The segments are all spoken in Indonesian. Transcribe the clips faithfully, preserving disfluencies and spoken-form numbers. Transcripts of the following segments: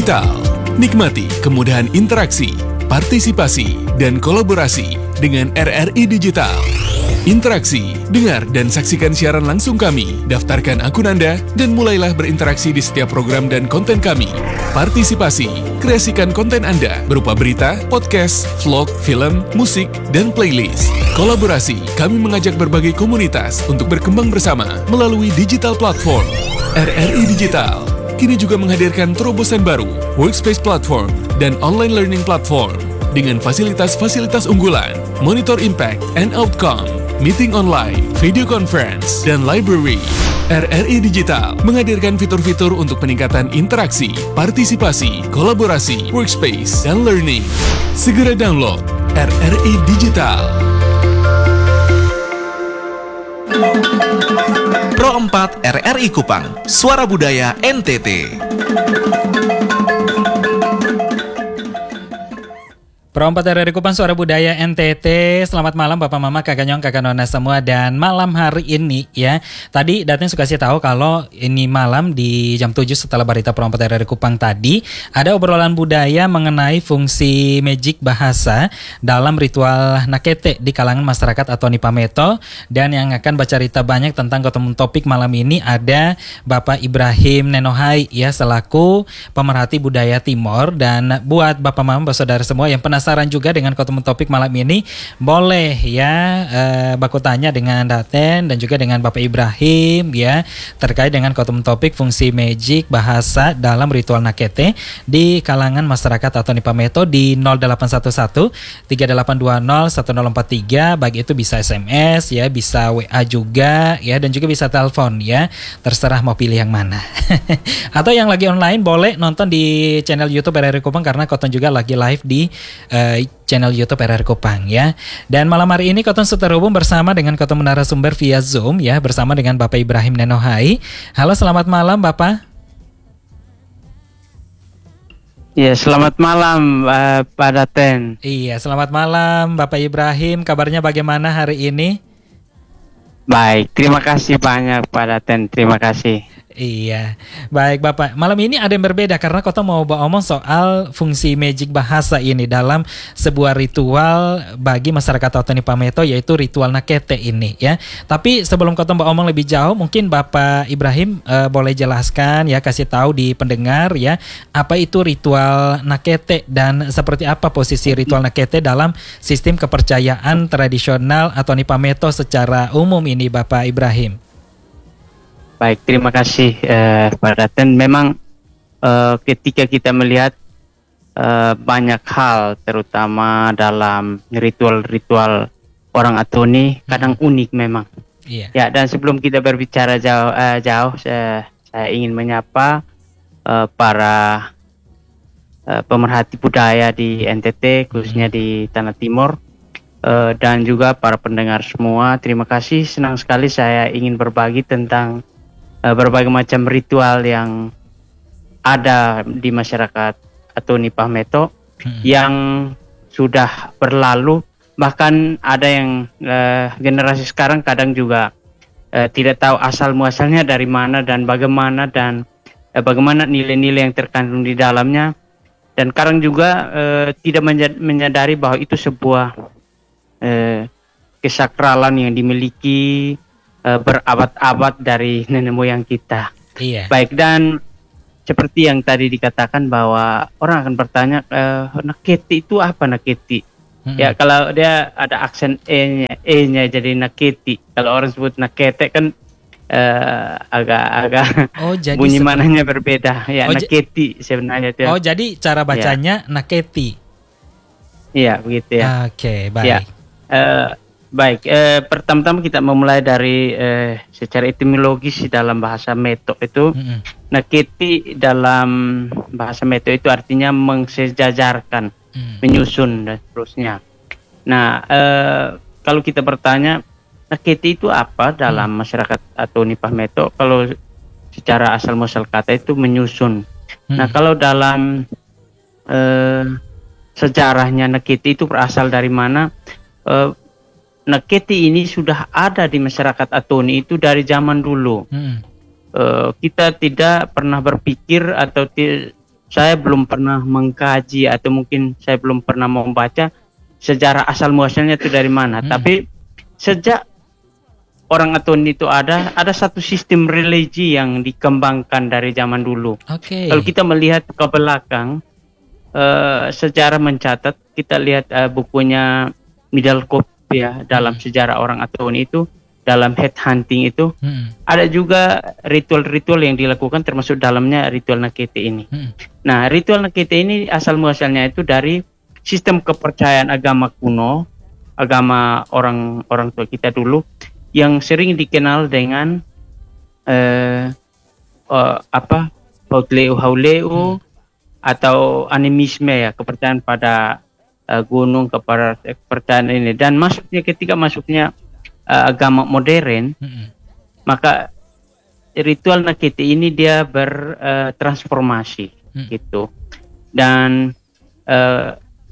Digital. Nikmati kemudahan interaksi, partisipasi, dan kolaborasi dengan R R I Digital. Interaksi, dengar dan saksikan siaran langsung kami, daftarkan akun Anda, dan mulailah berinteraksi di setiap program dan konten kami. Partisipasi, kreasikan konten Anda berupa berita, podcast, vlog, film, musik, dan playlist. Kolaborasi, kami mengajak berbagai komunitas untuk berkembang bersama melalui digital platform. R R I Digital kini juga menghadirkan terobosan baru, workspace platform, dan online learning platform dengan fasilitas-fasilitas unggulan, monitor impact and outcome, meeting online, video conference, dan library. R R I Digital menghadirkan fitur-fitur untuk peningkatan interaksi, partisipasi, kolaborasi, workspace, dan learning. Segera download R R I Digital. Pro empat R R I Kupang, Suara Budaya N T T. Pro empat R R I Kupang, Suara Budaya N T T. Selamat malam Bapak Mama, Kakak Nyong, Kakak Nona semua. Dan malam hari ini ya, tadi Datin suka kasih tahu kalau ini malam di jam tujuh setelah berita Pro empat R R I Kupang tadi ada obrolan budaya mengenai fungsi magic bahasa dalam ritual nakete di kalangan masyarakat atau Nipameto. Dan yang akan bercerita banyak tentang ketemu topik malam ini ada Bapak Ibrahim Nenohai ya, selaku pemerhati budaya Timor. Dan buat Bapak Mama, saudara semua yang penasaran Penasaran juga dengan ketemu topik malam ini, boleh ya eh, baku tanya dengan Daten dan juga dengan Bapak Ibrahim ya terkait dengan ketemu topik fungsi magic bahasa dalam ritual nakete di kalangan masyarakat atau Nipameto di nol delapan satu satu tiga delapan dua nol satu nol empat tiga. Baik itu bisa S M S ya, bisa W A juga ya, dan juga bisa telepon ya, terserah mau pilih yang mana. Atau yang lagi online boleh nonton di channel YouTube R R I Kupang karena Koton juga lagi live di Uh, channel YouTube R R I Kupang ya. Dan malam hari ini Koton sudah terhubung bersama dengan Koton narasumber via Zoom ya, bersama dengan Bapak Ibrahim Nenohai. Halo, selamat malam Bapak. Ya, selamat malam uh, Pak Daten. Iya, selamat malam Bapak Ibrahim. Kabarnya bagaimana hari ini? Baik, terima kasih banyak Pak Daten. Terima kasih. Iya, baik Bapak. Malam ini ada yang berbeda karena Koto mau ngomong soal fungsi magic bahasa ini dalam sebuah ritual bagi masyarakat Otoni Pameto, yaitu ritual nakete ini ya. Tapi sebelum Koto mau ngomong lebih jauh, mungkin Bapak Ibrahim uh, boleh jelaskan ya, kasih tahu di pendengar ya, apa itu ritual nakete dan seperti apa posisi ritual nakete dalam sistem kepercayaan tradisional Otoni Pameto secara umum ini Bapak Ibrahim. Baik, terima kasih eh, Pak Daten. Memang eh, ketika kita melihat eh, banyak hal, terutama dalam ritual-ritual orang Atoni, kadang unik memang. Iya. Ya, dan sebelum kita berbicara jauh, eh, jauh saya, saya ingin menyapa eh, para eh, pemerhati budaya di N T T, khususnya di Tanah Timur, eh, dan juga para pendengar semua. Terima kasih, senang sekali saya ingin berbagi tentang berbagai macam ritual yang ada di masyarakat Atoni Pameto hmm. yang sudah berlalu, bahkan ada yang uh, generasi sekarang kadang juga uh, tidak tahu asal muasalnya dari mana dan bagaimana dan uh, bagaimana nilai-nilai yang terkandung di dalamnya, dan kadang juga uh, tidak menyadari bahwa itu sebuah uh, kesakralan yang dimiliki berabad-abad dari nenek moyang kita. Iya. Baik, dan seperti yang tadi dikatakan bahwa orang akan bertanya, e, naketi itu apa naketi? Mm-hmm. Ya, kalau dia ada aksen e-nya, e-nya jadi naketi. Kalau orang sebut nakete kan uh, agak-agak oh, jadi bunyi seperti... mananya berbeda. Ya, oh, naketi sebenarnya itu. Oh, jadi cara bacanya ya. Naketi. Iya, begitu ya. Oke, okay, baik. Ya. Uh, Baik, eh, pertama-tama kita memulai dari eh, secara etimologis dalam bahasa Meto itu. Mm-hmm. Naketi dalam bahasa Meto itu artinya mengsejajarkan, mm. menyusun dan seterusnya. Nah, eh, kalau kita bertanya naketi itu apa dalam mm. masyarakat Atoni Pameto, kalau secara asal muasal kata itu menyusun. Mm. Nah, kalau dalam eh, sejarahnya naketi itu berasal dari mana? Eh, Naketi ini sudah ada di masyarakat Atoni itu dari zaman dulu. Hmm. Uh, kita tidak pernah berpikir atau ti- saya belum pernah mengkaji atau mungkin saya belum pernah membaca sejarah asal muasalnya itu dari mana. Hmm. Tapi sejak orang Atoni itu ada, ada satu sistem religi yang dikembangkan dari zaman dulu. Okay. Kalau kita melihat ke belakang, uh, sejarah mencatat, kita lihat uh, bukunya Middelkoop ya dalam hmm. sejarah orang Atoni itu, dalam head hunting itu, hmm. ada juga ritual-ritual yang dilakukan termasuk dalamnya ritual Nakete ini. Hmm. Nah, ritual Nakete ini asal muasalnya itu dari sistem kepercayaan agama kuno, agama orang orang tua kita dulu, yang sering dikenal dengan uh, uh, apa Hautleu Hauleu hmm. atau animisme ya, kepercayaan pada uh, gunung, kepada kepercayaan ini. Dan masuknya ketika masuknya uh, agama modern, hmm. maka ritual Nakete ini dia bertransformasi uh, hmm. gitu. Dan uh,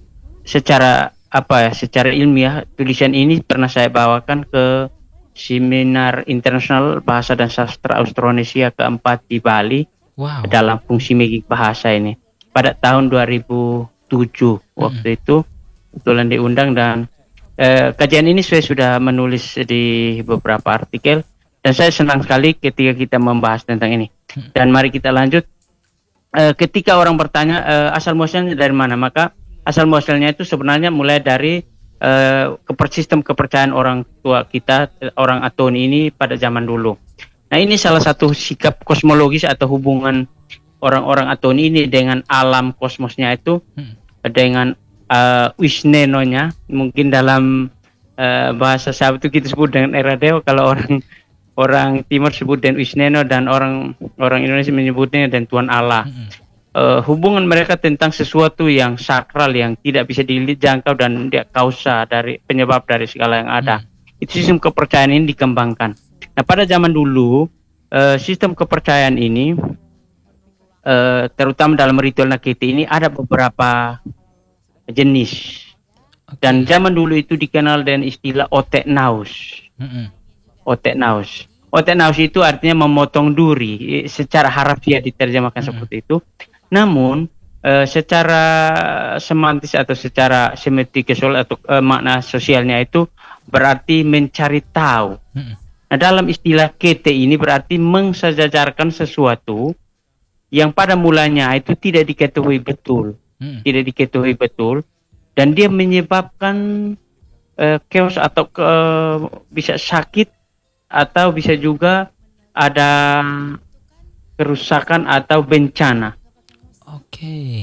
secara apa ya, secara ilmiah tulisan ini pernah saya bawakan ke Seminar Internasional Bahasa dan Sastra Austronesia keempat di Bali. Wow. Dalam fungsi magik bahasa ini pada tahun dua ribu tujuh. Mm-hmm. Waktu itu kebetulan diundang, dan eh, kajian ini saya sudah menulis di beberapa artikel, dan saya senang sekali ketika kita membahas tentang ini. Mm-hmm. Dan mari kita lanjut. Eh, ketika orang bertanya eh, asal muasalnya dari mana, maka asal muasalnya itu sebenarnya mulai dari Uh, keper sistem kepercayaan orang tua kita, orang Atoni ini pada zaman dulu. Nah, ini salah satu sikap kosmologis atau hubungan orang-orang Atoni ini dengan alam kosmosnya itu, hmm. dengan uh, Wisnenonya. Mungkin dalam uh, bahasa Sahabat itu kita sebut dengan era dewa, kalau orang orang Timur sebut dengan Wisneno, dan orang orang Indonesia menyebutnya dengan Tuhan Allah. Hmm. Uh, hubungan mereka tentang sesuatu yang sakral, yang tidak bisa dijangkau dan dia kausa dari penyebab dari segala yang ada. Hmm. Itu sistem kepercayaan ini dikembangkan. Nah, pada zaman dulu uh, sistem kepercayaan ini uh, terutama dalam ritual Nakete ini ada beberapa jenis. Okay. Dan zaman dulu itu dikenal dengan istilah Otek Naus. Hmm. Otek Naus. Otek Naus itu artinya memotong duri. Secara harafiah diterjemahkan hmm. seperti itu. Namun e, secara semantis atau secara semiotik atau e, makna sosialnya itu berarti mencari tahu. Hmm. Nah, dalam istilah kete ini berarti mensejajarkan sesuatu yang pada mulanya itu tidak diketahui betul, hmm. tidak diketahui betul, dan dia menyebabkan e, chaos atau ke, bisa sakit, atau bisa juga ada kerusakan atau bencana. Oke. Okay.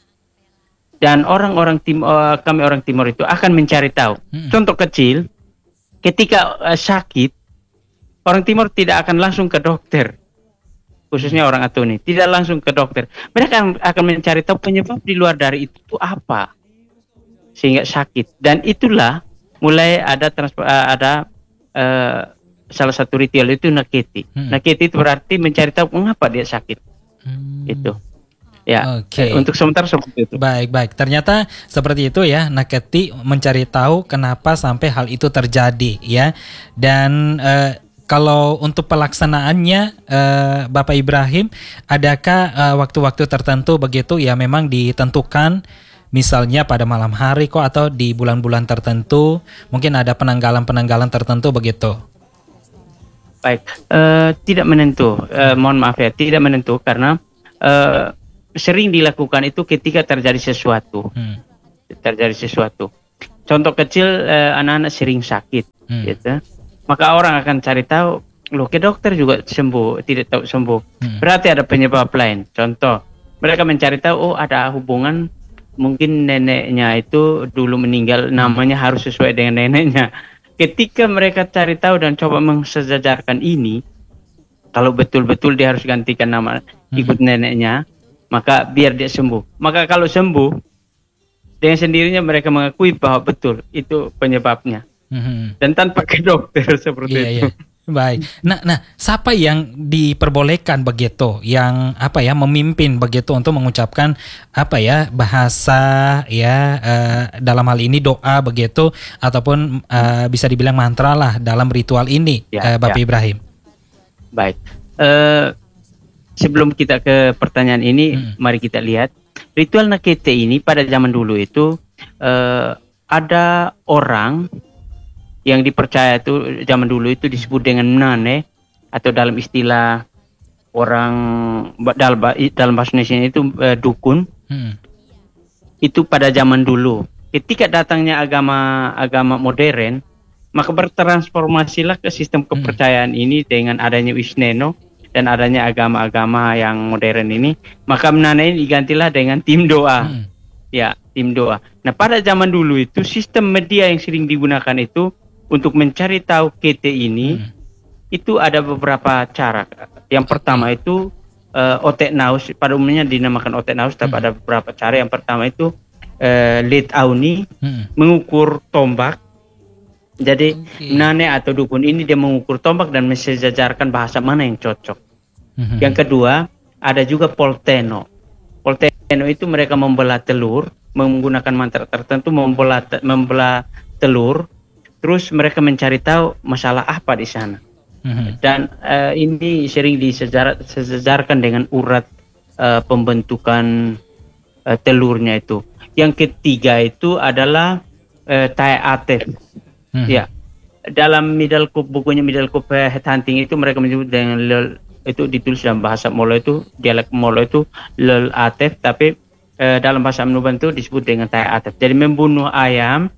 Dan orang-orang tim, uh, kami orang Timur itu akan mencari tahu. Hmm. Contoh kecil, ketika uh, sakit, orang Timur tidak akan langsung ke dokter, khususnya orang Atoni, tidak langsung ke dokter. Mereka akan, akan mencari tahu penyebab di luar dari itu, itu apa, sehingga sakit. Dan itulah mulai ada transfer, uh, ada uh, salah satu ritual itu Nakete. Hmm. Nakete itu berarti mencari tahu mengapa dia sakit. Hmm. Itu. Ya, okay. Untuk sementara seperti itu. Baik, baik. Ternyata seperti itu ya, Nakete mencari tahu kenapa sampai hal itu terjadi ya. Dan uh, kalau untuk pelaksanaannya, uh, Bapak Ibrahim, adakah uh, waktu-waktu tertentu begitu ya, memang ditentukan, misalnya pada malam hari kok, atau di bulan-bulan tertentu, mungkin ada penanggalan-penanggalan tertentu begitu? Baik, uh, tidak menentu. Uh, mohon maaf ya, tidak menentu karena uh, sering dilakukan itu ketika terjadi sesuatu, hmm. terjadi sesuatu. Contoh kecil, eh, anak-anak sering sakit, hmm. gitu. Maka orang akan cari tahu, loh ke dokter juga sembuh, tidak tahu sembuh. Hmm. Berarti ada penyebab lain. Contoh, mereka mencari tahu, oh ada hubungan, mungkin neneknya itu dulu meninggal, namanya hmm. harus sesuai dengan neneknya. Ketika mereka cari tahu dan coba mensejajarkan ini, kalau betul-betul dia harus gantikan nama, hmm. ikut neneknya, maka biar dia sembuh. Maka kalau sembuh, dengan sendirinya mereka mengakui bahwa betul itu penyebabnya. Mm-hmm. Dan tanpa ke dokter seperti yeah, itu. Yeah. Baik. Nah, nah, siapa yang diperbolehkan begitu, yang apa ya, memimpin begitu untuk mengucapkan apa ya, bahasa ya, uh, dalam hal ini doa begitu, ataupun uh, bisa dibilang mantra lah dalam ritual ini, yeah, uh, Bapak yeah. Ibrahim. Baik. Uh, sebelum kita ke pertanyaan ini, Hmm. mari kita lihat ritual Nakete ini pada zaman dulu itu uh, ada orang yang dipercaya itu zaman dulu itu disebut dengan Nane, atau dalam istilah orang dalam dalam bahasa Indonesia itu uh, dukun. Hmm. Itu pada zaman dulu. Ketika datangnya agama agama modern, maka bertransformasilah ke sistem kepercayaan hmm. ini dengan adanya Wisneno dan adanya agama-agama yang modern ini, maka Nane ini digantilah dengan tim doa. Hmm. Ya, tim doa. Nah, pada zaman dulu itu sistem media yang sering digunakan itu untuk mencari tahu Kete ini hmm. itu ada beberapa cara. Yang pertama itu uh, otek naus, pada umumnya dinamakan otek naus, tapi hmm. ada beberapa cara. Yang pertama itu uh, lit auni, hmm. mengukur tombak. Jadi okay. Nane atau dukun ini dia mengukur tombak dan mensejajarkan bahasa mana yang cocok. Hmm. Yang kedua ada juga polteno. Polteno itu mereka membelah telur menggunakan mantra tertentu, membelah membelah telur, terus mereka mencari tahu masalah apa di sana. Hmm. Dan uh, ini sering disejar, disejarkan dengan urat uh, pembentukan uh, telurnya itu. Yang ketiga itu adalah uh, tai atef. Hmm. Ya, dalam Middle Cup, bukunya Middle Cup uh, Headhunting itu mereka menyebut dengan lel, itu ditulis dalam bahasa Molo itu, dialek Molo itu lel atef, tapi uh, dalam bahasa Nuban itu disebut dengan tai atef. Jadi membunuh ayam,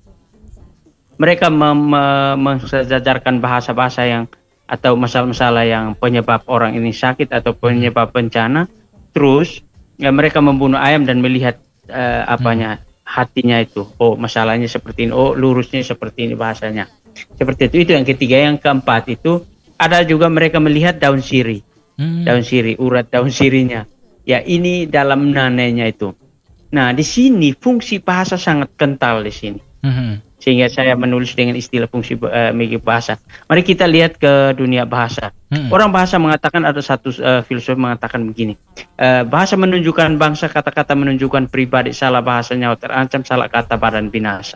mereka mem- mensejajarkan bahasa-bahasa yang atau masalah-masalah yang penyebab orang ini sakit atau penyebab bencana, terus ya, mereka membunuh ayam dan melihat uh, apanya hmm. hatinya itu, oh masalahnya seperti ini, oh lurusnya seperti ini bahasanya, seperti itu. Itu yang ketiga. Yang keempat itu ada juga mereka melihat daun sirih, hmm. daun sirih, urat daun sirihnya. Ya, ini dalam nanenya itu. Nah, di sini fungsi bahasa sangat kental di sini. Hmm. Sehingga saya menulis dengan istilah fungsi uh, megik bahasa. Mari kita lihat ke dunia bahasa. Hmm. Orang bahasa mengatakan, ada satu uh, filsuf mengatakan begini. Uh, bahasa menunjukkan bangsa, kata-kata menunjukkan pribadi, salah bahasa nyawa terancam, salah kata badan binasa.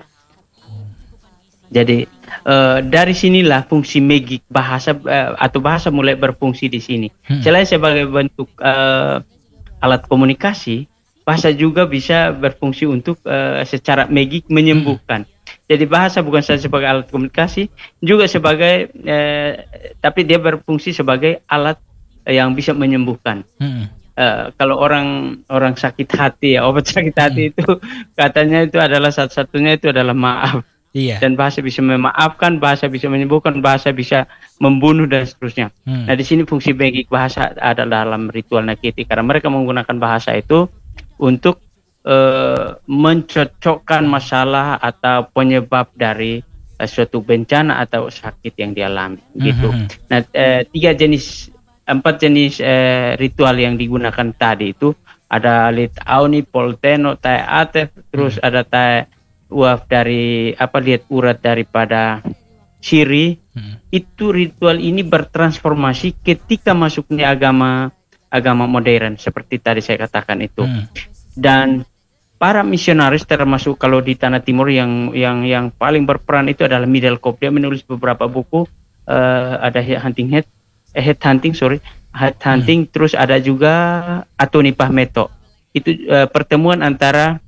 Jadi uh, dari sinilah fungsi megik bahasa uh, atau bahasa mulai berfungsi di sini. Hmm. Selain sebagai bentuk uh, alat komunikasi, bahasa juga bisa berfungsi untuk uh, secara megik menyembuhkan. Hmm. Jadi bahasa bukan saja sebagai alat komunikasi, juga sebagai, eh, tapi dia berfungsi sebagai alat yang bisa menyembuhkan. Hmm. Uh, kalau orang orang sakit hati, ya, obat sakit hati hmm. itu katanya itu adalah satu-satunya itu adalah maaf. Iya. Dan bahasa bisa memaafkan, bahasa bisa menyembuhkan, bahasa bisa membunuh dan seterusnya. Hmm. Nah, di sini fungsi megik bahasa adalah dalam ritual Nakete, karena mereka menggunakan bahasa itu untuk Uh, mencocokkan masalah atau penyebab dari uh, suatu bencana atau sakit yang dialami, mm-hmm. gitu. Nah, uh, tiga jenis, empat jenis uh, ritual yang digunakan tadi itu ada lit auni, polteno, tai atef, terus mm-hmm. ada tai uaf dari apa lihat urat daripada siri. Mm-hmm. Itu ritual ini bertransformasi ketika masuknya agama agama modern seperti tadi saya katakan itu. Mm-hmm. Dan para misionaris, termasuk kalau di Tanah Timur yang yang yang paling berperan itu adalah Middle Cup. Dia menulis beberapa buku, uh, ada Hunting Head, eh, Head Hunting, sorry, Head Hunting. Hmm. Terus ada juga Atoni Pahmeto. Itu uh, pertemuan antara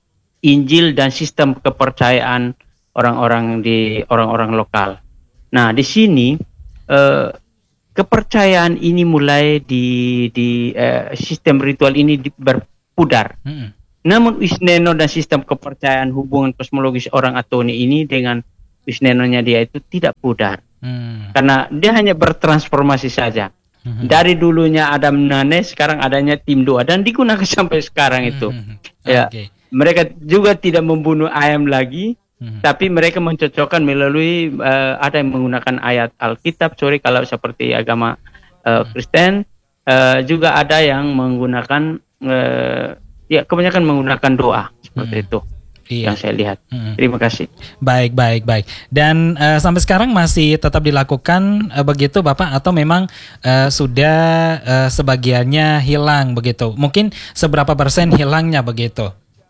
Injil dan sistem kepercayaan orang-orang di orang-orang lokal. Nah, di sini uh, kepercayaan ini mulai di di uh, sistem ritual ini di, berpudar. Hmm. Namun Wisneno dan sistem kepercayaan hubungan kosmologis orang Atoni ini dengan Wisnenonya dia itu tidak pudar. Hmm. Karena dia hanya bertransformasi saja. Hmm. Dari dulunya Adam Nane, sekarang adanya tim doa dan digunakan sampai sekarang itu. Hmm. Ya, okay. Mereka juga tidak membunuh ayam lagi, hmm. tapi mereka mencocokkan melalui uh, ada yang menggunakan ayat Alkitab, sorry kalau seperti agama uh, Kristen, uh, juga ada yang menggunakan uh, ya kebanyakan menggunakan doa seperti hmm. itu. Iya. Yang saya lihat. Hmm. Terima kasih. Baik, baik, baik. Dan uh, sampai sekarang masih tetap dilakukan uh, begitu Bapak, atau memang uh, sudah uh, sebagiannya hilang begitu? Mungkin seberapa persen hilangnya begitu?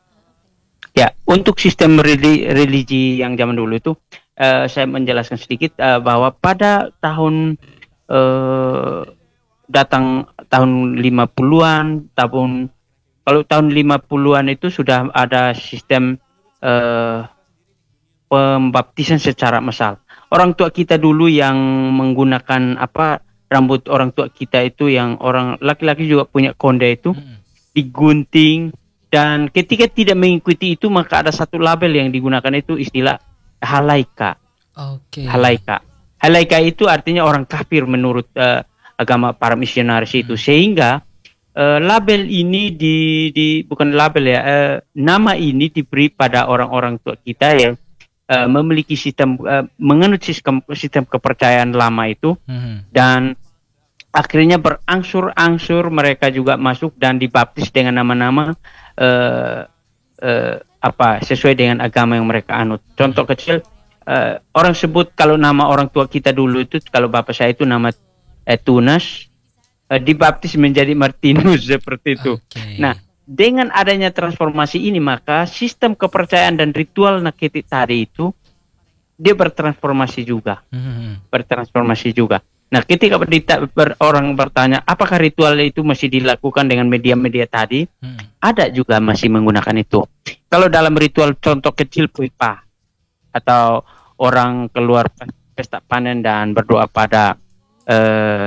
Ya, untuk sistem religi, religi yang zaman dulu itu uh, saya menjelaskan sedikit uh, bahwa pada tahun uh, datang tahun lima puluhan, tahun kalau tahun lima puluhan itu sudah ada sistem uh, pembaptisan secara massal. Orang tua kita dulu yang menggunakan apa rambut orang tua kita itu yang orang laki-laki juga punya konde itu hmm. digunting, dan ketika tidak mengikuti itu maka ada satu label yang digunakan itu istilah halaika. Oke. Okay. Halaika. Halaika itu artinya orang kafir menurut uh, agama para misionaris hmm. itu, sehingga uh, label ini di, di bukan label ya, uh, nama ini diberi pada orang-orang tua kita yang Uh, memiliki sistem uh, menganut sistem sistem kepercayaan lama itu hmm. dan akhirnya berangsur-angsur mereka juga masuk dan dibaptis dengan nama-nama uh, uh, apa sesuai dengan agama yang mereka anut. Contoh kecil, uh, orang sebut kalau nama orang tua kita dulu itu, kalau bapak saya itu nama uh, Tunas, uh, dibaptis menjadi Martinus seperti itu. Okay. Nah, dengan adanya transformasi ini maka sistem kepercayaan dan ritual nakiti tadi itu dia bertransformasi juga, hmm. bertransformasi juga. Nah, ketika berdita, ber, orang bertanya apakah ritual itu masih dilakukan dengan media-media tadi, hmm. ada juga masih menggunakan itu. Kalau dalam ritual contoh kecil puipa atau orang keluar pesta panen dan berdoa pada eh,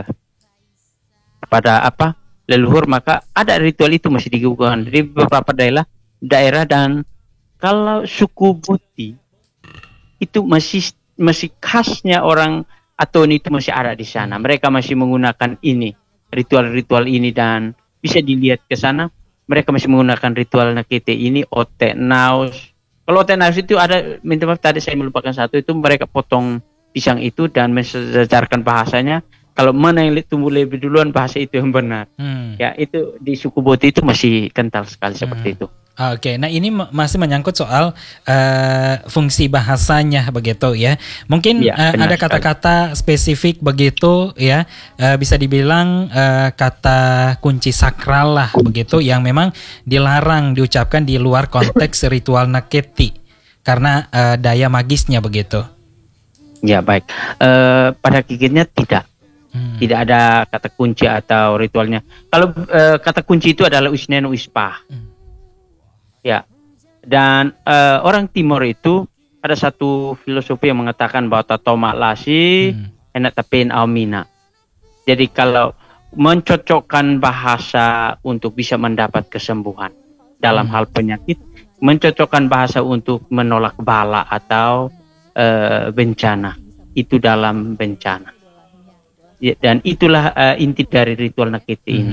pada apa? leluhur, maka ada ritual itu masih dilakukan di beberapa daerah daerah dan kalau suku Buti itu masih masih khasnya orang Atoni itu masih ada di sana. Mereka masih menggunakan ini, ritual-ritual ini, dan bisa dilihat ke sana mereka masih menggunakan ritual nakite ini, ote naus. Kalau ote naus itu ada, minta maaf tadi saya melupakan satu, itu mereka potong pisang itu dan mensejarkan bahasanya. Kalau mana yang tumbuh lebih duluan, bahasa itu yang benar. Hmm. Ya, itu di suku Boti itu masih kental sekali hmm. seperti itu. Oke, okay. Nah ini m- masih menyangkut soal uh, fungsi bahasanya begitu ya. Mungkin ya, uh, ada kata-kata spesifik begitu ya, uh, bisa dibilang uh, kata kunci sakral lah begitu yang memang dilarang diucapkan di luar konteks ritual naketi karena uh, daya magisnya begitu. Ya baik, uh, pada gigitnya tidak. Hmm. Tidak ada kata kunci atau ritualnya. Kalau uh, kata kunci itu adalah Wisnenu Wispa. Hmm. Ya. Dan uh, orang Timur itu ada satu filosofi yang mengatakan bahwa tatoma lasi hmm. enak tapin aumina. Jadi kalau mencocokkan bahasa untuk bisa mendapat kesembuhan dalam hmm. hal penyakit, mencocokkan bahasa untuk menolak bala atau uh, bencana, itu dalam bencana. Ya, dan itulah uh, inti dari ritual nakiti hmm. ini.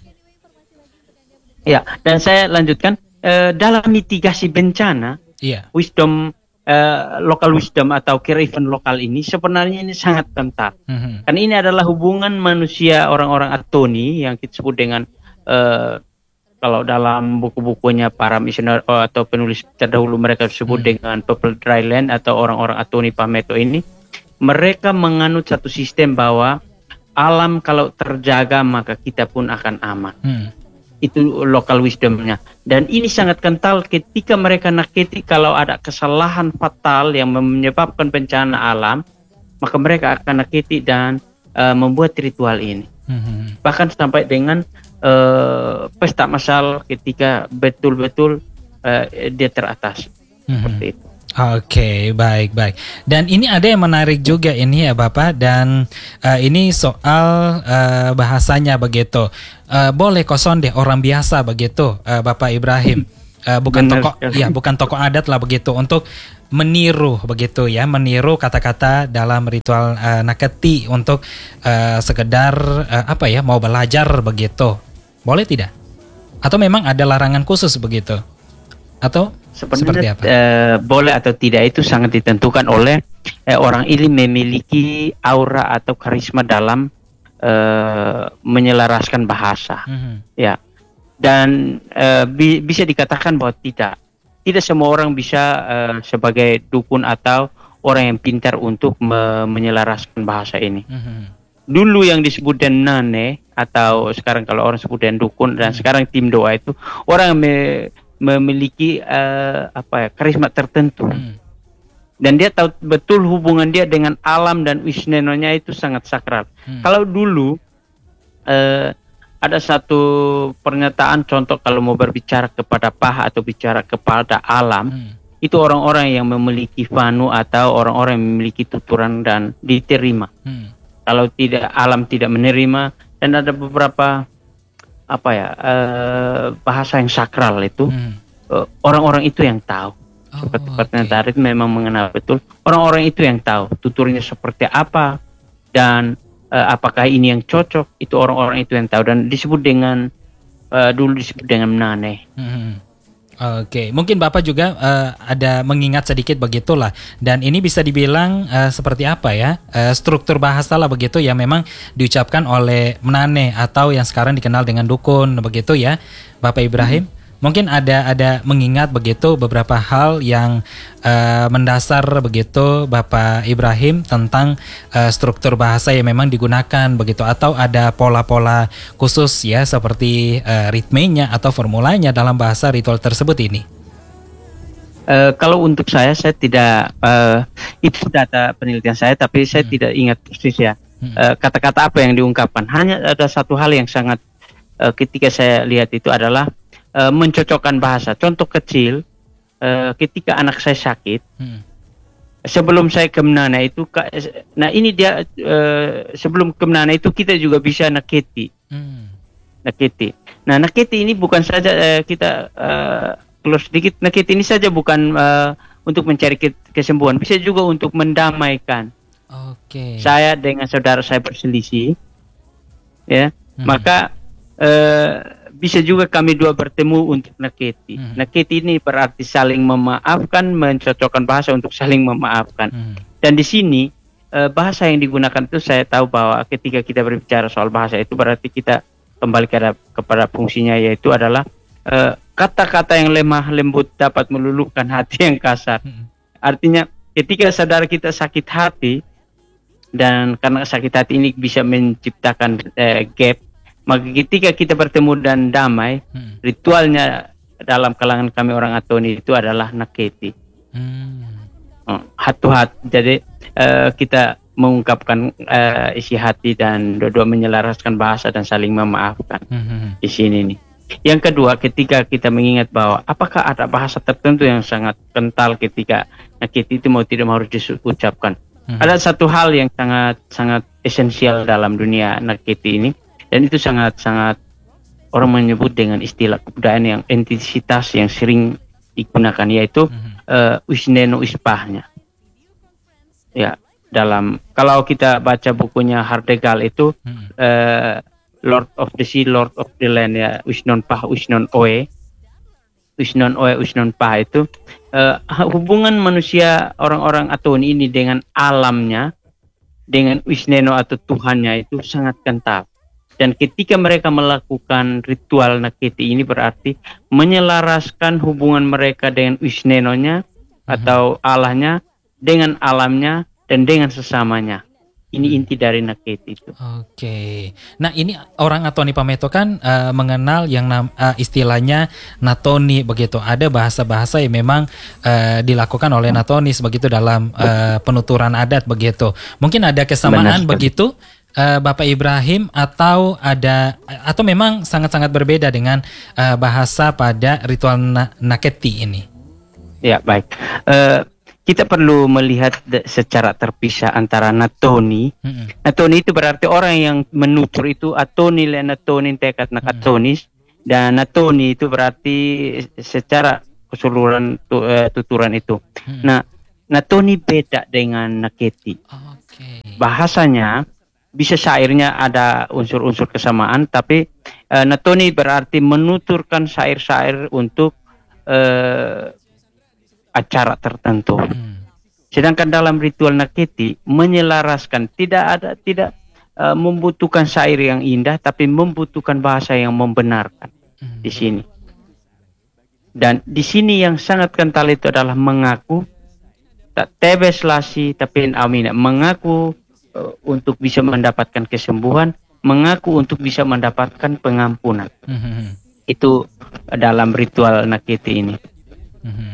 Ya, dan saya lanjutkan uh, dalam mitigasi bencana, yeah. wisdom uh, local wisdom atau kearifan lokal ini sebenarnya ini sangat kental. Hmm. Karena ini adalah hubungan manusia orang-orang Atoni yang kita sebut dengan uh, kalau dalam buku-bukunya para misioner uh, atau penulis terdahulu mereka sebut hmm. dengan people dryland atau orang-orang Atoni Pameto ini, mereka menganut satu sistem bahwa alam kalau terjaga maka kita pun akan aman. Hmm. Itu local wisdomnya. Dan ini sangat kental ketika mereka nakiti kalau ada kesalahan fatal yang menyebabkan bencana alam, maka mereka akan nakiti dan uh, membuat ritual ini. Hmm. Bahkan sampai dengan uh, pesta massal ketika betul-betul uh, dia teratas. Hmm. Seperti itu. Oke, okay, baik, baik. Dan ini ada yang menarik juga ini ya Bapak, dan uh, ini soal uh, bahasanya begitu. Uh, boleh kosong deh orang biasa begitu, uh, Bapak Ibrahim. Uh, bukan tokoh, ya bukan tokoh adat lah begitu, untuk meniru begitu ya, meniru kata-kata dalam ritual uh, naketi untuk uh, sekedar uh, apa ya, mau belajar begitu. Boleh tidak? Atau memang ada larangan khusus begitu? Atau sebenarnya eh, boleh atau tidak itu sangat ditentukan oleh eh, orang ini memiliki aura atau karisma dalam eh, menyelaraskan bahasa, mm-hmm. ya. Dan eh, bi- bisa dikatakan bahwa tidak, tidak semua orang bisa eh, sebagai dukun atau orang yang pintar untuk me- menyelaraskan bahasa ini. Mm-hmm. Dulu yang disebut dan nane atau sekarang kalau orang sebut dan dukun, dan mm-hmm. sekarang tim doa itu orang yang me- memiliki uh, apa ya, karisma tertentu, hmm. dan dia tahu betul hubungan dia dengan alam dan wisnenonya itu sangat sakral. Hmm. Kalau dulu eh, ada satu pernyataan contoh kalau mau berbicara kepada paha atau bicara kepada alam, hmm. itu orang-orang yang memiliki vanu atau orang-orang yang memiliki tuturan dan diterima. Hmm. Kalau tidak, alam tidak menerima, dan ada beberapa apa ya eh, bahasa yang sakral itu Hmm. eh, orang-orang itu yang tahu. Oh, Seperti oke. pertanyaan tadi memang mengenal betul orang-orang itu yang tahu tuturnya seperti apa dan eh, apakah ini yang cocok, itu orang-orang itu yang tahu, dan disebut dengan eh, dulu disebut dengan menane. Hmm. Oke, mungkin Bapak juga eh, ada mengingat sedikit begitulah. Dan ini bisa dibilang eh, seperti apa ya, eh, struktur bahasa lah begitu yang memang diucapkan oleh menane atau yang sekarang dikenal dengan dukun begitu ya, Bapak Ibrahim. Hmm. Mungkin ada ada mengingat begitu beberapa hal yang uh, mendasar begitu Bapak Ibrahim tentang uh, struktur bahasa yang memang digunakan begitu, atau ada pola-pola khusus ya seperti uh, ritmenya atau formulanya dalam bahasa ritual tersebut ini. Uh, kalau untuk saya, saya tidak uh, itu data penelitian saya, tapi saya Hmm. tidak ingat persis ya Hmm. uh, kata-kata apa yang diungkapkan. Hanya ada satu hal yang sangat uh, ketika saya lihat itu adalah uh, mencocokkan bahasa. Contoh kecil, uh, ketika anak saya sakit, Hmm. sebelum saya ke menana itu, ka- nah ini dia uh, sebelum ke menana itu kita juga bisa naketi, Hmm. naketi. Nah naketi ini bukan saja uh, kita uh, close sedikit, naketi ini saja bukan uh, untuk mencari ke- kesembuhan, bisa juga untuk mendamaikan. Oke. Saya dengan saudara saya berselisih, ya, Hmm. maka eh, bisa juga kami dua bertemu untuk naketi. Hmm. Naketi ini berarti saling memaafkan, mencocokkan bahasa untuk saling memaafkan. Hmm. Dan di sini eh, bahasa yang digunakan itu saya tahu bahwa ketika kita berbicara soal bahasa itu berarti kita kembali kepada, kepada fungsinya, yaitu adalah eh, kata-kata yang lemah lembut dapat meluluhkan hati yang kasar. Hmm. Artinya ketika saudara kita sakit hati, dan karena sakit hati ini bisa menciptakan eh, gap, maka ketika kita bertemu dan damai, Hmm. ritualnya dalam kalangan kami orang Atoni itu adalah naketi, Hmm. oh, heart to heart. Jadi eh, kita mengungkapkan eh, isi hati dan dua-dua menyelaraskan bahasa dan saling memaafkan Hmm. di sini nih. Yang kedua, ketika kita mengingat bahwa apakah ada bahasa tertentu yang sangat kental ketika naketi itu mau tidak mau harus diucapkan. Hmm. Ada satu hal yang sangat sangat esensial dalam dunia naketi ini, dan itu sangat sangat orang menyebut dengan istilah kebudayaan yang entitas yang sering digunakan, yaitu Hmm. uh, Wisneno Ispahnya. Ya, dalam kalau kita baca bukunya Hardegal itu Hmm. uh, Lord of the Sea, Lord of the Land, ya, Wisnon Pah, Wisnon Oe, Wisnon Oe, Wisnon Pah itu uh, hubungan manusia orang-orang Atoni ini dengan alamnya, dengan Wisneno atau Tuhannya itu sangat kental. Dan ketika mereka melakukan ritual naketi ini berarti menyelaraskan hubungan mereka dengan Wisnenonya atau Allahnya, dengan alamnya dan dengan sesamanya. Ini inti dari naketi itu. Oke. Nah, ini orang Atoni Pameto kan eh, mengenal yang nam- eh, istilahnya Natoni begitu. Ada bahasa-bahasa yang memang eh, dilakukan oleh Natonis begitu dalam eh, penuturan adat begitu. Mungkin ada kesamaan Benar sekali. begitu eh, Bapak Ibrahim, atau ada atau memang sangat-sangat berbeda dengan eh, bahasa pada ritual na- naketi ini. Ya, baik. Eh, kita perlu melihat de- secara terpisah antara Natoni. Mm-mm. Natoni itu berarti orang yang menutur itu Atoni le Natoni tekat nakatonis, dan Natoni itu berarti secara keseluruhan tu- eh, tuturan itu. Mm-mm. Nah, Natoni beda dengan naketi. Oke. Bahasanya bisa syairnya ada unsur-unsur kesamaan, tapi eh, Natoni berarti menuturkan syair-syair untuk eh, acara tertentu. Hmm. Sedangkan dalam ritual naketi menyelaraskan, tidak ada tidak uh, membutuhkan syair yang indah, tapi membutuhkan bahasa yang membenarkan Hmm. di sini. Dan di sini yang sangat kental itu adalah mengaku, tak tebes lasi tapi amina, mengaku uh, untuk bisa mendapatkan kesembuhan, mengaku untuk bisa mendapatkan pengampunan. Hmm. Itu dalam ritual naketi ini. Hmm.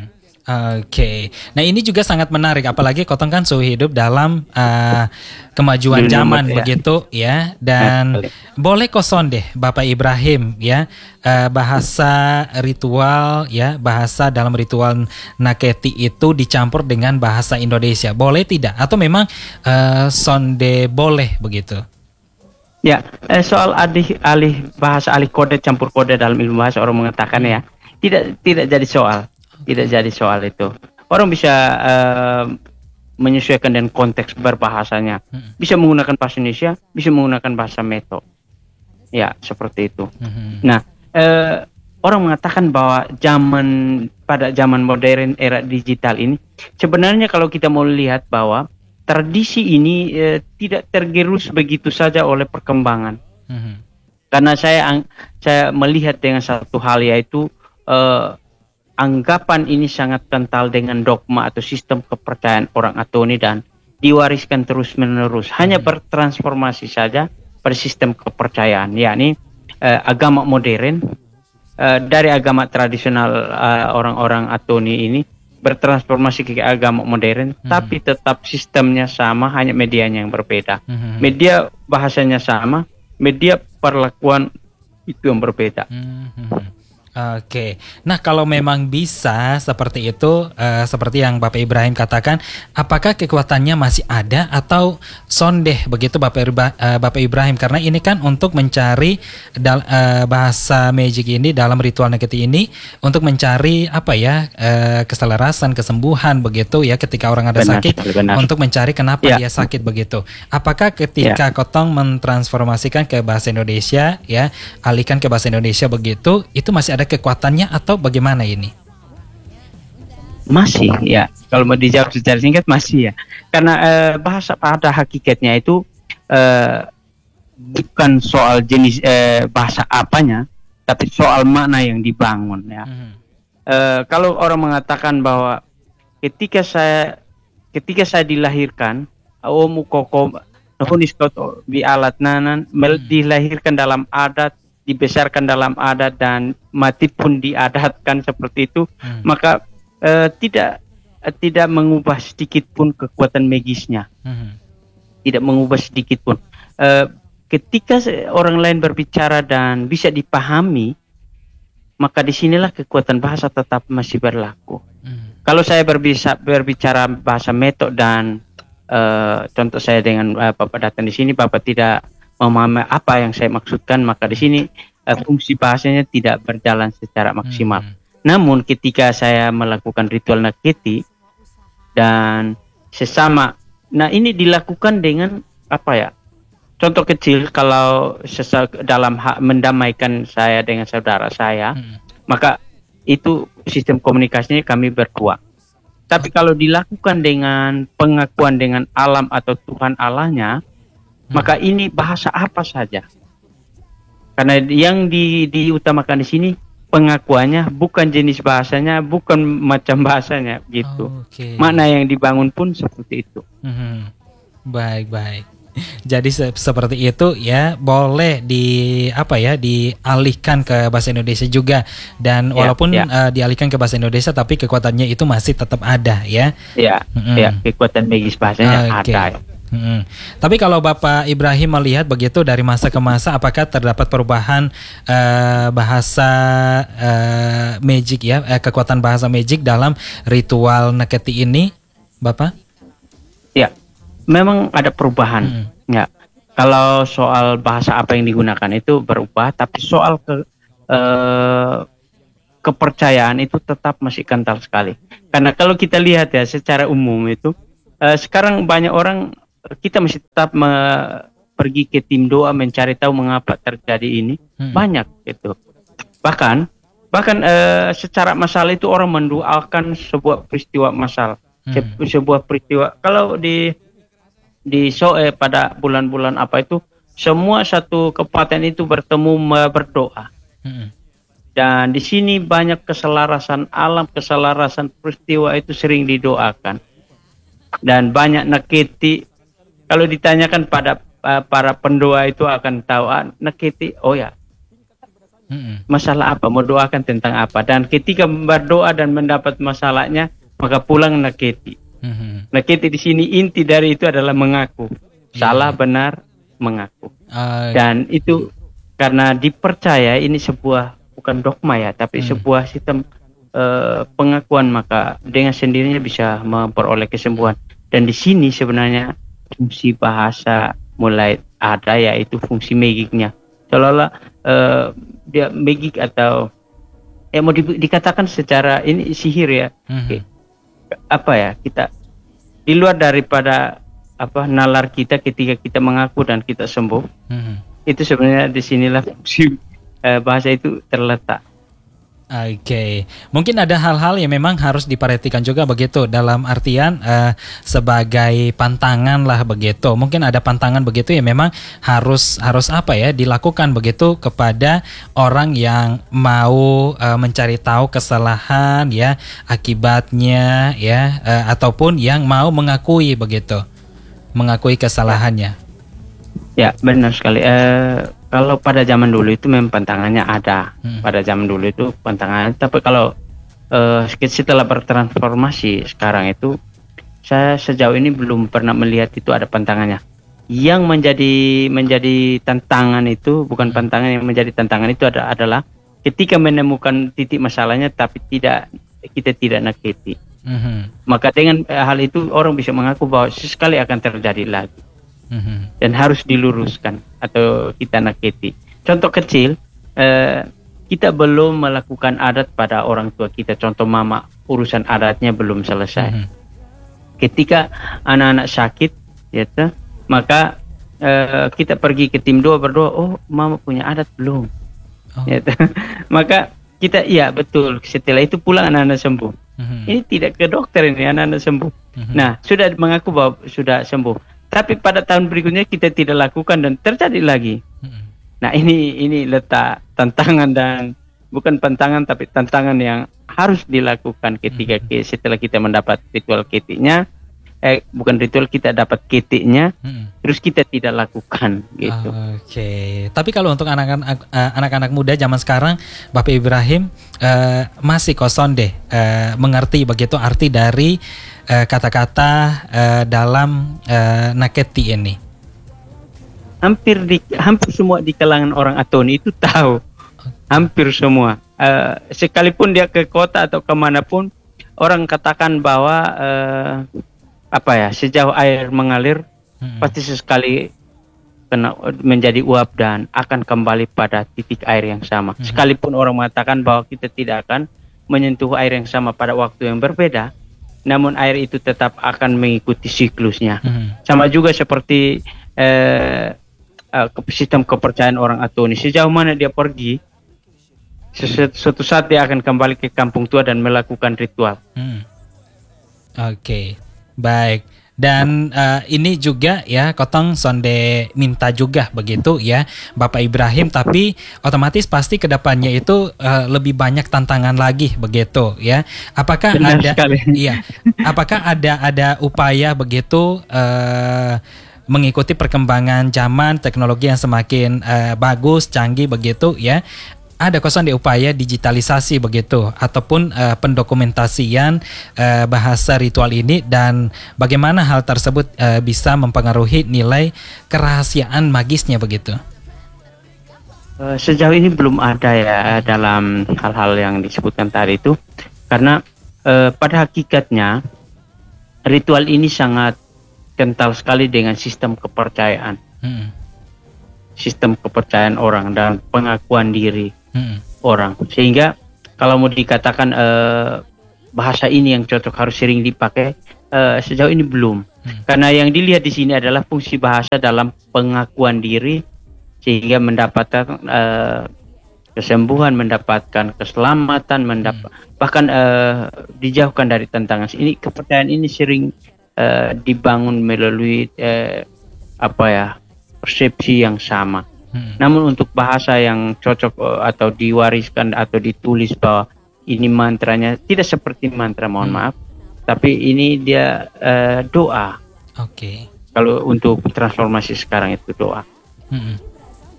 Oke, nah ini juga sangat menarik, apalagi Kotong kan suhu hidup dalam uh, kemajuan Dunia zaman modern, ya. begitu ya. Dan Betul. boleh koson deh, Bapak Ibrahim ya, uh, bahasa ritual ya, bahasa dalam ritual Naketi itu dicampur dengan bahasa Indonesia, boleh tidak? Atau memang uh, sonde boleh begitu? Ya, eh, soal alih, alih bahasa alih kode campur kode dalam ilmu bahasa orang mengatakan ya tidak tidak jadi soal. Tidak jadi soal itu. Orang bisa uh, menyesuaikan dengan konteks berbahasanya. Hmm. Bisa menggunakan bahasa Indonesia, bisa menggunakan bahasa Meto. Ya, seperti itu. Hmm. Nah, uh, orang mengatakan bahwa zaman pada zaman modern era digital ini, sebenarnya kalau kita mau lihat bahwa tradisi ini uh, tidak tergerus begitu saja oleh perkembangan. Hmm. Karena saya saya melihat dengan satu hal, yaitu uh, anggapan ini sangat kental dengan dogma atau sistem kepercayaan orang Atoni dan diwariskan terus-menerus. Hanya bertransformasi saja pada sistem kepercayaan, yakni eh, agama modern eh, dari agama tradisional eh, orang-orang Atoni ini bertransformasi ke agama modern, hmm. tapi tetap sistemnya sama, hanya medianya yang berbeda. Hmm. Media bahasanya sama, media perlakuan itu yang berbeda. Hmm. Oke, nah kalau memang bisa seperti itu, uh, seperti yang Bapak Ibrahim katakan, apakah kekuatannya masih ada atau sondeh begitu Bapak, Irba, uh, Bapak Ibrahim? Karena ini kan untuk mencari dal, uh, bahasa magic ini dalam ritual Naketi ini untuk mencari apa ya uh, keselarasan, kesembuhan begitu ya ketika orang ada benar, sakit, benar. untuk mencari kenapa ya. dia sakit begitu. Apakah ketika ya. Kotong mentransformasikan ke bahasa Indonesia ya, alihkan ke bahasa Indonesia begitu, itu masih ada kekuatannya atau bagaimana ini? Masih ya, kalau mau dijawab secara singkat masih ya, karena eh, bahasa pada hakikatnya itu eh, bukan soal jenis eh, bahasa apanya, tapi soal makna yang dibangun ya. Hmm. Eh, kalau orang mengatakan bahwa ketika saya ketika saya dilahirkan, omu koko nuhunis koto bi alat nanan, hmm. dilahirkan dalam adat, dibesarkan dalam adat dan mati pun diadatkan seperti itu, hmm. maka uh, tidak uh, tidak mengubah sedikit pun kekuatan magisnya, hmm. tidak mengubah sedikit pun. Uh, ketika orang lain berbicara dan bisa dipahami, maka disinilah kekuatan bahasa tetap masih berlaku. Hmm. Kalau saya berbisa, berbicara bahasa Meto dan uh, contoh saya dengan uh, Bapak datang di sini, Bapak tidak memahami apa yang saya maksudkan, maka di sini uh, fungsi bahasanya tidak berjalan secara maksimal. Hmm. Namun ketika saya melakukan ritual Naketi dan sesama, nah ini dilakukan dengan apa ya? Contoh kecil, kalau sesa, dalam hak mendamaikan saya dengan saudara saya, hmm. maka itu sistem komunikasinya kami berdua. Tapi kalau dilakukan dengan pengakuan dengan alam atau Tuhan Allahnya, maka ini bahasa apa saja. Karena yang di, diutamakan di sini pengakuannya, bukan jenis bahasanya, bukan macam bahasanya gitu. Oh, okay. Makna yang dibangun pun seperti itu. Hmm. Baik, baik. Jadi se- seperti itu ya, boleh di apa ya dialihkan ke bahasa Indonesia juga, dan ya, walaupun ya. Uh, dialihkan ke bahasa Indonesia tapi kekuatannya itu masih tetap ada ya. Ya, hmm. ya kekuatan magis bahasanya okay. ada. Hmm. Tapi kalau Bapak Ibrahim melihat begitu dari masa ke masa, apakah terdapat perubahan uh, bahasa uh, magic ya, uh, kekuatan bahasa magic dalam ritual Naketi ini, Bapak? Ya, memang ada perubahan. Hmm. Ya, kalau soal bahasa apa yang digunakan itu berubah, tapi soal ke, uh, kepercayaan itu tetap masih kental sekali. Karena kalau kita lihat ya secara umum itu, uh, sekarang banyak orang, kita masih tetap me- pergi ke tim doa mencari tahu mengapa terjadi ini, hmm. banyak gitu. Bahkan bahkan uh, secara masal itu orang mendoakan sebuah peristiwa masal, hmm. Se- sebuah peristiwa. Kalau di di Soe pada bulan-bulan apa itu, semua satu kabupaten itu bertemu berdoa. Hmm. Dan di sini banyak keselarasan alam, keselarasan peristiwa itu sering didoakan. Dan banyak Naketi. Kalau ditanyakan pada uh, para pendoa itu akan tahu, ah, Naketi, oh ya, Mm-mm. masalah apa, mau doakan tentang apa, dan ketika berdoa dan mendapat masalahnya maka pulang naketi. Mhm. Naketi di sini inti dari itu adalah mengaku salah Iya. benar, mengaku. Uh, Dan itu karena dipercaya ini sebuah bukan dogma ya, tapi Hmm. sebuah sistem eh, pengakuan, maka dengan sendirinya bisa memperoleh kesembuhan. Dan di sini sebenarnya fungsi bahasa mulai ada, yaitu fungsi magicnya. Seolah-olah eh, dia magic atau ya mau di- dikatakan secara ini sihir ya. mhm. Apa ya, kita di luar daripada apa nalar kita ketika kita mengaku dan kita sembuh. Mhm. Itu sebenarnya disinilah fungsi eh, bahasa itu terletak. Oke, mungkin ada hal-hal yang memang harus diperhatikan juga begitu, dalam artian eh, sebagai pantangan lah begitu. Mungkin ada pantangan begitu yang memang harus harus apa ya dilakukan begitu kepada orang yang mau eh, mencari tahu kesalahan ya, akibatnya ya, eh, ataupun yang mau mengakui begitu, mengakui kesalahannya. Ya, benar sekali. Eh, kalau pada zaman dulu itu memang pantangannya ada. Hmm. Pada zaman dulu itu pantangannya. Tapi kalau eh, setelah bertransformasi sekarang itu, saya sejauh ini belum pernah melihat itu ada pantangannya. Yang menjadi menjadi tantangan itu bukan pantangan, yang menjadi tantangan itu ada, adalah ketika menemukan titik masalahnya tapi tidak kita tidak nakiti. Mhm. Maka dengan eh, hal itu orang bisa mengaku bahwa sesekali akan terjadi lagi. Mhm. Dan harus diluruskan atau kita nakiti. Contoh kecil, eh, kita belum melakukan adat pada orang tua kita. Contoh mama, urusan adatnya belum selesai. Mhm. Ketika anak-anak sakit, ya toh, maka eh, kita pergi ke tim doa berdoa. Oh, mama punya adat belum? Oh. Ya toh. Maka kita, iya betul. Setelah itu pulang anak-anak sembuh. Mhm. Ini tidak ke dokter, ini anak-anak sembuh. Mhm. Nah, sudah mengaku bahwa sudah sembuh. Tapi pada tahun berikutnya kita tidak lakukan dan terjadi lagi. Mhm. Nah, ini ini letak tantangan, dan bukan tantangan tapi tantangan yang harus dilakukan ketika Mhm. ke- setelah kita mendapat ritual ketiknya, eh bukan ritual, kita dapat ketiknya, Mhm. terus kita tidak lakukan gitu. Oke, tapi kalau untuk anak-anak eh, anak-anak muda zaman sekarang, Bapak Ibrahim eh, masih kosong deh eh, mengerti begitu arti dari eh, kata-kata eh, dalam eh, naketi ini. Hampir di hampir semua di kalangan orang Atoni itu tahu. Hampir semua. Eh, sekalipun dia ke kota atau kemanapun, orang katakan bahwa eh, apa ya, sejauh air mengalir Mhm. pasti sesekali kena menjadi uap dan akan kembali pada titik air yang sama. Mhm. Sekalipun orang mengatakan bahwa kita tidak akan menyentuh air yang sama pada waktu yang berbeda, namun air itu tetap akan mengikuti siklusnya. Mhm. Sama juga seperti eh, eh, ke- sistem kepercayaan orang Atoni. Sejauh mana dia pergi, sesu- suatu saat dia akan kembali ke kampung tua dan melakukan ritual. Hmm. Oke, baik. Dan eh, ini juga ya, Kotong sonde minta juga begitu ya, Bapak Ibrahim. Tapi otomatis pasti kedepannya itu eh, lebih banyak tantangan lagi begitu ya. Apakah Benar ada? sekali. Iya. Apakah ada ada upaya begitu eh, mengikuti perkembangan zaman, teknologi yang semakin eh, bagus, canggih begitu ya? Ada kosan di upaya digitalisasi begitu ataupun eh, pendokumentasian eh, bahasa ritual ini, dan bagaimana hal tersebut eh, bisa mempengaruhi nilai kerahasiaan magisnya begitu. Eh, sejauh ini belum ada ya dalam hal-hal yang disebutkan tadi itu, karena eh, pada hakikatnya ritual ini sangat kental sekali dengan sistem kepercayaan, Hmm. sistem kepercayaan orang dan pengakuan diri Hmm. orang, sehingga kalau mau dikatakan eh, bahasa ini yang cocok harus sering dipakai, eh, sejauh ini belum. Hmm. Karena yang dilihat di sini adalah fungsi bahasa dalam pengakuan diri, sehingga mendapatkan eh, kesembuhan, mendapatkan keselamatan, mendapat bahkan eh, dijauhkan dari tantangan. Ini kepercayaan ini sering eh, dibangun melalui eh, apa ya, persepsi yang sama. Hmm. Namun untuk bahasa yang cocok eh, atau diwariskan atau ditulis bahwa ini mantranya, tidak seperti mantra, mohon Hmm. maaf, tapi ini dia eh, doa. Oke. Kalau untuk transformasi sekarang itu doa. Hmm.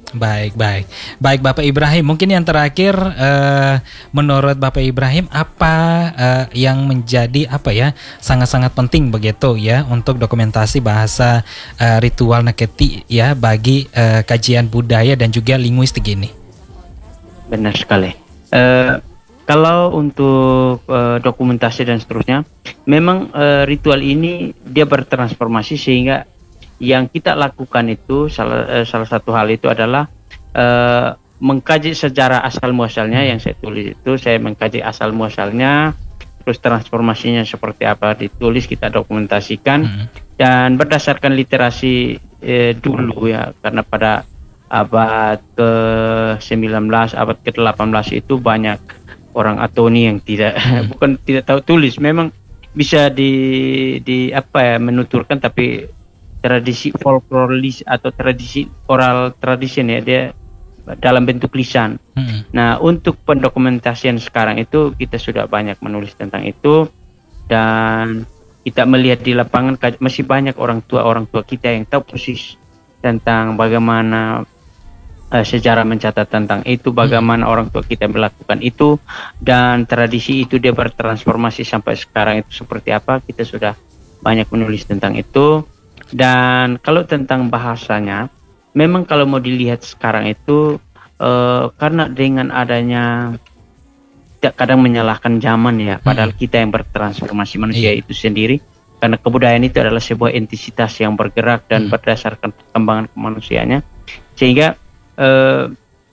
Baik, baik. Baik Bapak Ibrahim, mungkin yang terakhir eh, menurut Bapak Ibrahim apa eh, yang menjadi apa ya sangat-sangat penting begitu ya untuk dokumentasi bahasa eh, ritual Naketi ya bagi eh, kajian budaya dan juga linguistik ini? Benar sekali. Uh, kalau untuk uh, dokumentasi dan seterusnya, memang uh, ritual ini dia bertransformasi sehingga yang kita lakukan itu salah uh, salah satu hal itu adalah uh, mengkaji sejarah asal muasalnya. Yang saya tulis itu saya mengkaji asal muasalnya, terus transformasinya seperti apa ditulis, kita dokumentasikan hmm. dan berdasarkan literasi uh, dulu ya, karena pada abad ke sembilan belas, abad ke delapan belas itu banyak orang Atoni yang tidak hmm. bukan tidak tahu tulis, memang bisa di di apa ya menuturkan, tapi tradisi folkloris atau tradisi oral tradition ya, dia dalam bentuk lisan. Hmm. Nah, untuk pendokumentasian sekarang itu kita sudah banyak menulis tentang itu, dan kita melihat di lapangan masih banyak orang tua orang tua kita yang tahu persis tentang bagaimana uh, sejarah mencatat tentang itu, bagaimana hmm. orang tua kita melakukan itu, dan tradisi itu dia bertransformasi sampai sekarang itu seperti apa, kita sudah banyak menulis tentang itu. Dan kalau tentang bahasanya, memang kalau mau dilihat sekarang itu uh, karena dengan adanya tidak kadang menyalahkan zaman ya, padahal hmm. kita yang bertransformasi manusia iya. itu sendiri, karena kebudayaan itu adalah sebuah entitas yang bergerak dan hmm. berdasarkan perkembangan kemanusiaannya, sehingga uh,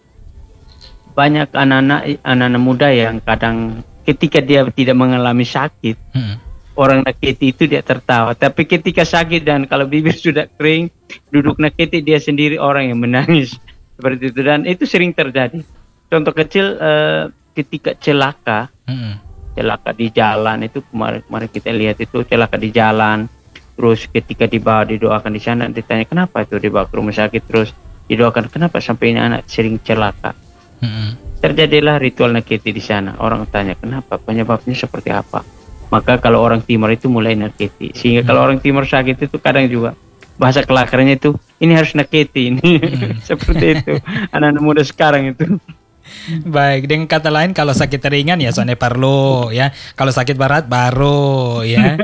banyak anak-anak anak-anak muda yang kadang ketika dia tidak mengalami sakit, hmm. orang Naketi itu dia tertawa, tapi ketika sakit dan kalau bibir sudah kering, duduk Naketi dia sendiri orang yang menangis seperti itu, dan itu sering terjadi. Contoh kecil uh, ketika celaka, mm-hmm. celaka di jalan itu kemarin kemarin kita lihat itu celaka di jalan, terus ketika dibawa didoakan di sana, ditanya kenapa itu dibawa ke rumah sakit, terus didoakan kenapa sampai ini anak sering celaka. Mm-hmm. Terjadilah ritual Naketi di sana. Orang tanya kenapa, penyebabnya seperti apa. Maka kalau orang Timur itu mulai Naketi, sehingga hmm. kalau orang Timur sakit itu kadang juga bahasa kelakarnya itu ini harus Naketi ini hmm. seperti itu anak-anak muda sekarang itu. Baik, dengan kata lain kalau sakit ringan ya soalnya parlo ya, kalau sakit berat baru ya.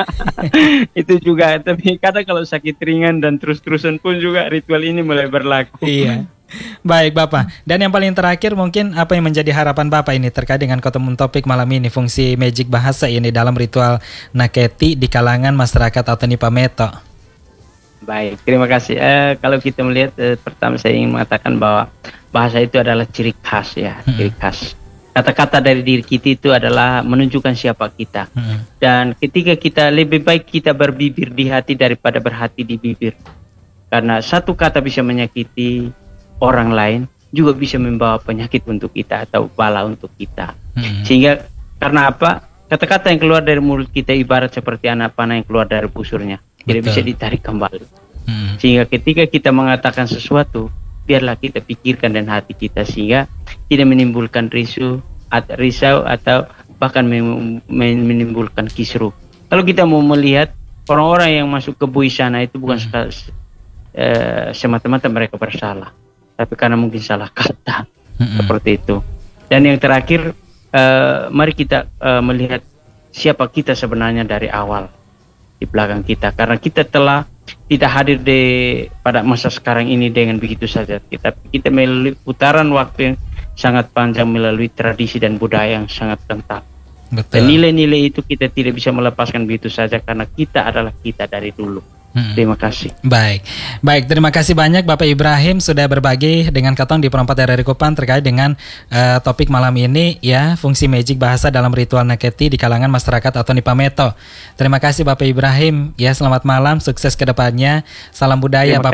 Itu juga, tapi kadang kalau sakit ringan dan terus-terusan pun juga ritual ini mulai berlaku. Iya. Baik Bapak, dan yang paling terakhir mungkin apa yang menjadi harapan Bapak ini terkait dengan ketemuan topik malam ini, fungsi magic bahasa ini dalam ritual Naketi di kalangan masyarakat Atoni Pameto. Baik, terima kasih. Eh, kalau kita melihat, eh, pertama saya ingin mengatakan bahwa bahasa itu adalah ciri khas ya, hmm. ciri khas. Kata-kata dari diri kita itu adalah menunjukkan siapa kita. Hmm. Dan ketika kita lebih baik kita berbibir di hati daripada berhati di bibir. Karena satu kata bisa menyakiti orang lain, juga bisa membawa penyakit untuk kita atau bala untuk kita. Hmm. Sehingga karena apa? Kata-kata yang keluar dari mulut kita ibarat seperti anak panah yang keluar dari busurnya, tidak bisa ditarik kembali. Hmm. Sehingga ketika kita mengatakan sesuatu, biarlah kita pikirkan dan hati kita, sehingga tidak menimbulkan risu, atau risau atau bahkan menimbulkan kisruh. Kalau kita mau melihat orang-orang yang masuk ke bui sana itu bukan hmm. sekali, uh, semata-mata mereka bersalah, tapi karena mungkin salah kata, mm-hmm. seperti itu. Dan yang terakhir, uh, mari kita uh, melihat siapa kita sebenarnya dari awal di belakang kita, karena kita telah tidak hadir di pada masa sekarang ini dengan begitu saja. Kita kita melalui putaran waktu yang sangat panjang, melalui tradisi dan budaya yang sangat kental. Betul. Dan nilai-nilai itu kita tidak bisa melepaskan begitu saja, karena kita adalah kita dari dulu. Hmm. Terima kasih. Baik, baik. Terima kasih banyak Bapak Ibrahim sudah berbagi dengan Katong di Perempat R R I Kupang terkait dengan uh, topik malam ini ya, fungsi magic bahasa dalam ritual Naketi di kalangan masyarakat Atoni Pameto. Terima kasih Bapak Ibrahim ya, selamat malam, sukses ke depannya. Salam budaya Bapak.